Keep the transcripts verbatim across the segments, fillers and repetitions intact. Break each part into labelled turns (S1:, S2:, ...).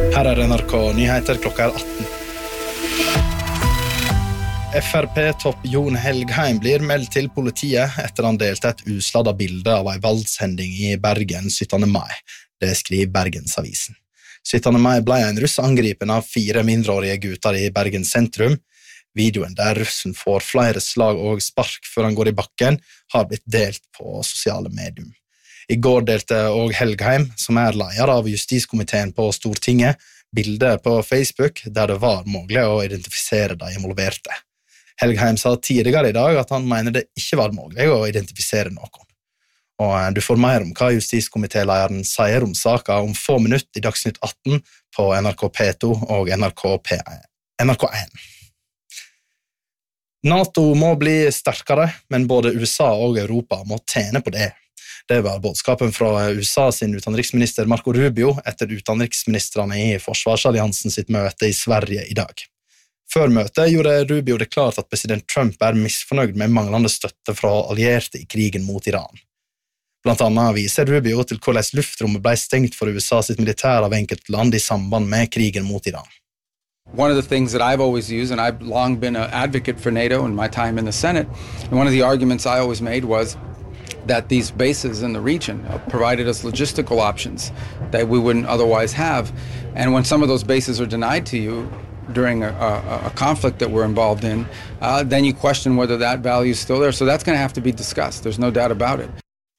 S1: Her er N R K Nyheter, klokka er atten. F R P-topp Jon Helgheim blir meldt til politiet etter han delte et usladdet bilde av en valdshending i Bergen syttende mai. Det skriver Bergensavisen. syttende mai ble en russ angripen av fire mindreårige gutter i Bergen sentrum. Videoen der russen får flere slag og spark før han går i bakken har blitt delt på sosiale medier. I går delte også Helgheim, som er leder av justiskomiteen på Stortinget, bildet på Facebook der det var mulig å identifisere de involverte. Helgheim sa tidligere i dag at han mener det ikke var mulig å identifisere noen. Og du får mer om hva justiskomitélederen sier om saken om få minutter i Dagsnytt atten på N R K P to og N R K P én. N R K én. NATO må bli sterkere, men både U S A og Europa må tjene på det. Det var budskapen fra U S A sin utenriksminister Marco Rubio etter utenriksministrene i Forsvarsalliansen sitt møte i Sverige i dag. Før møtet gjorde Rubio det klart at president Trump er misfornøyd med manglende støtte fra allierte i krigen mot Iran. Blant annet viser Rubio til hvordan luftrommet ble stengt for U S A sitt militær av enkeltland i samband med krigen mot Iran.
S2: One of the things that I've always used, and I've long been an advocate for NATO in my time in the Senate, and one of the arguments I always made was that these bases in the region provided us logistical options that we wouldn't otherwise have. And when some of those bases are denied to you during a, a, a conflict that we're involved in, uh, then you question whether that value is still there. So that's going to have to be discussed. There's no doubt about it.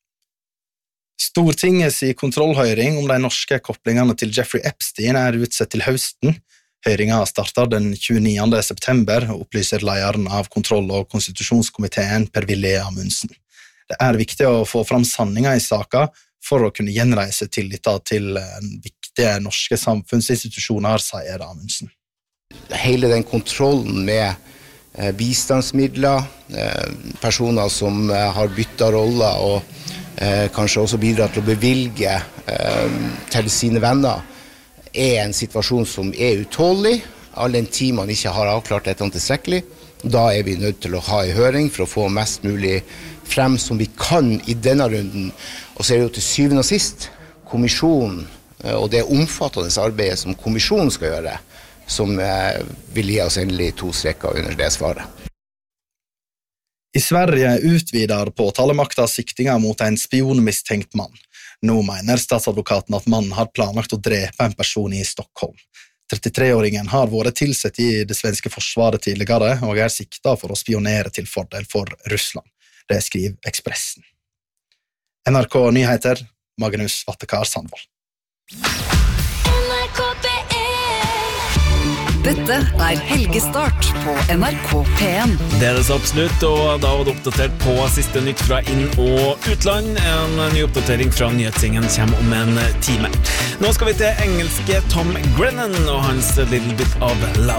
S1: Stortingets kontrollhøring om de norske koblingene til Jeffrey Epstein er utsatt til høsten. Høringen starter den tjueniende september, opplyser lederen av kontroll- og konstitusjonskomiteen Per-Willy Amundsen. Det er viktig å få fram sanninger i saken for å kunne gjenreise tilliten til viktige norske samfunnsinstitusjoner, sier Amundsen.
S3: Hele den kontrollen med eh, bistandsmidler, eh, personer som eh, har byttet roller og eh, kanskje også bidrar til å bevilge eh, til sine venner, er en situasjon som er utålig, all den tid man ikke har avklart dette tilstrekkelig. Da er vi nødt til å ha en høring for å få mest mulig frem som vi kan i denne runden. Og så er det jo til syvende og sist kommisjonen eh, og det omfattende arbeidet som kommisjonen skal gjøre, som eh, vil gi oss endelig to strekker under det svaret.
S1: I Sverige utvider påtalemakta siktinga mot en spionmistenkt mann. Nå mener statsadvokaten at mannen har planlagt å drepe en person i Stockholm. trettitre-åringen har vært tilsett i det svenske forsvaret tidligere og er siktet for å spionere til fordel for Russland. Det skriver Expressen. N R K Nyheter, Magnus Vattekar Sandvold.
S4: Dette er Helgestart på N R K P én.
S5: Det er det så absolutt, og da var det oppdatert på siste nytt fra inn- og utland. En ny oppdatering fra nyhetssingen kommer om en time. Nå skal vi til engelske Tom Grennan og hans Little Bit of Love.